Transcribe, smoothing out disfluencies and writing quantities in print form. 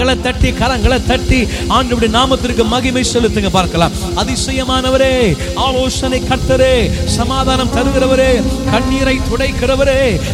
கரங்களை தட்டி ஆண்டவருடைய நாமத்திற்கு மகிமை செலுத்துங்க பார்க்கலாம். அதிசயமானவரே, ஆலோசனை கர்த்தரே, சமாதானம் தருகிறவரே, கண்ணீரை துடைக்கிறவரே,